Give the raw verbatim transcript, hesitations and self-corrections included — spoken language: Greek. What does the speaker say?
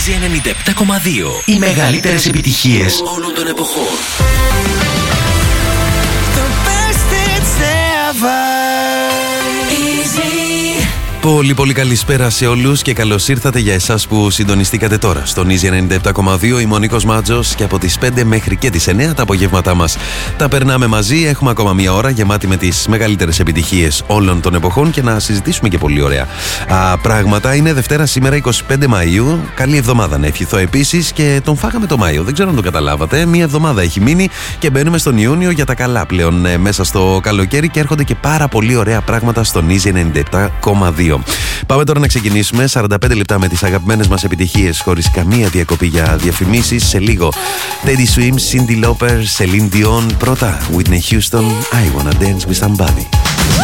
Easy ενενήντα επτά κόμμα δύο. Οι μεγαλύτερες επιτυχίες όλων των εποχών. Πολύ πολύ καλησπέρα σε όλους και καλώς ήρθατε για εσάς που συντονιστήκατε τώρα στον Easy ενενήντα επτά κόμμα δύο. Είμαι ο Νίκος Μάτζος και από τις πέντε μέχρι και τις εννέα τα απογεύματά μας τα περνάμε μαζί. Έχουμε ακόμα μία ώρα γεμάτη με τις μεγαλύτερες επιτυχίες όλων των εποχών και να συζητήσουμε και πολύ ωραία α, πράγματα. Είναι Δευτέρα σήμερα εικοστή πέμπτη Μαΐου. Καλή εβδομάδα να ευχηθώ επίσης και τον φάγαμε το Μάιο. Δεν ξέρω αν το καταλάβατε. Μία εβδομάδα έχει μείνει και μπαίνουμε στον Ιούνιο για τα καλά πλέον ε, μέσα στο καλοκαίρι και έρχονται και πάρα πολύ ωραία πράγματα στον Easy ενενήντα επτά κόμμα δύο. Πάμε τώρα να ξεκινήσουμε. σαράντα πέντε λεπτά με τις αγαπημένες μας επιτυχίες χωρίς καμία διακοπή για διαφημίσεις. Σε λίγο Teddy Swims, Cyndi Lauper, Celine Dion. Πρώτα Whitney Houston, I Wanna Dance With Somebody.